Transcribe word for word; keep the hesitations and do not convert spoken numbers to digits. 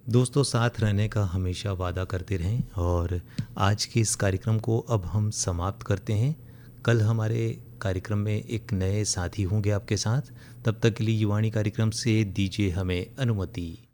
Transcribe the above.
दोस्तों साथ रहने का हमेशा वादा करते रहें और आज के इस कार्यक्रम को अब हम समाप्त करते हैं। कल हमारे कार्यक्रम में एक नए साथी होंगे आपके साथ। तब तक के लिए युवाणी कार्यक्रम से दीजिए हमें अनुमति।